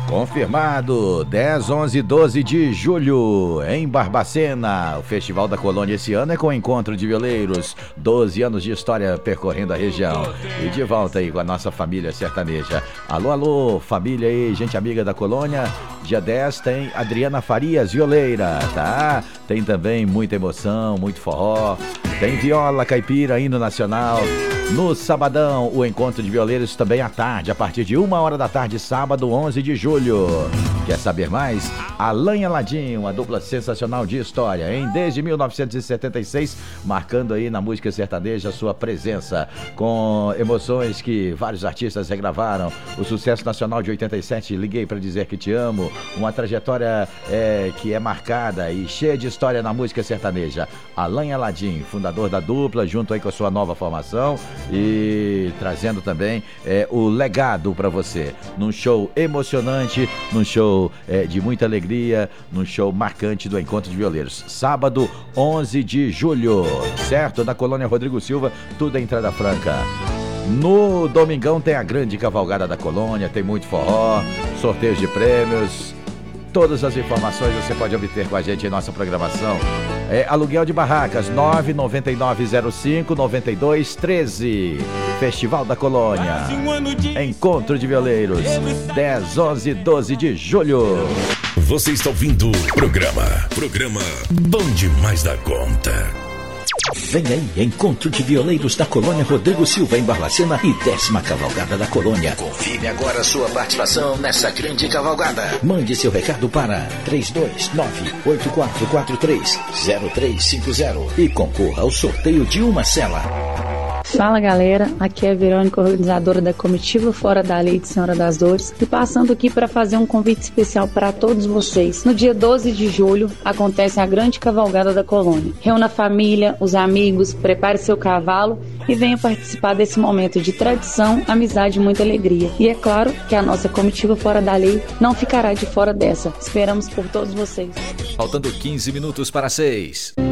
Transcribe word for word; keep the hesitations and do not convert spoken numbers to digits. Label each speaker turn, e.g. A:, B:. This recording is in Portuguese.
A: Confirmado, dez, onze e doze de julho, em Barbacena. O Festival da Colônia esse ano é com o Encontro de Violeiros. doze anos de história percorrendo a região. E de volta aí com a nossa família sertaneja. Alô, alô, família aí, gente amiga da Colônia. Dia dez tem Adriana Farias, violeira, tá? Tem também muita emoção, muito forró. Tem viola caipira, hino nacional. No sabadão, o Encontro de Violeiros também à tarde, a partir de uma hora da tarde, sábado, onze de julho. Quer saber mais? Alain e Aladim, uma dupla sensacional de história, hein? Desde mil novecentos e setenta e seis, marcando aí na música sertaneja sua presença, com emoções que vários artistas regravaram. O sucesso nacional de oitenta e sete, Liguei Pra Dizer Que Te Amo, uma trajetória é, que é marcada e cheia de história na música sertaneja. Alain e Aladim, fundador da dupla, junto aí com a sua nova formação, e trazendo também é, o legado para você, num show emocionante, num show é, de muita alegria, num show marcante do Encontro de Violeiros, sábado onze de julho, certo? Na Colônia Rodrigo Silva, tudo é entrada franca. No domingão tem a grande cavalgada da Colônia, tem muito forró, sorteios de prêmios. Todas as informações você pode obter com a gente em nossa programação. É aluguel de barracas, nove nove nove zero cinco nove dois um três. Festival da Colônia. Encontro de Violeiros, dez, onze e doze de julho.
B: Você está ouvindo o programa. Programa Bom Demais da Conta.
C: Vem aí, Encontro de Violeiros da Colônia Rodrigo Silva em Barbacena e décima Cavalgada da Colônia. Confirme agora a sua participação nessa grande cavalgada. Mande seu recado para três dois nove oito quatro quatro três zero três cinco zero e concorra ao sorteio de uma cela.
D: Fala galera, aqui é a Verônica, organizadora da comitiva Fora da Lei de Senhora das Dores, e passando aqui para fazer um convite especial para todos vocês. No dia doze de julho acontece a grande cavalgada da Colônia. Reúna a família, os amigos, prepare seu cavalo e venha participar desse momento de tradição, amizade e muita alegria. E é claro que a nossa comitiva Fora da Lei não ficará de fora dessa. Esperamos por todos vocês.
A: Faltando quinze minutos para seis.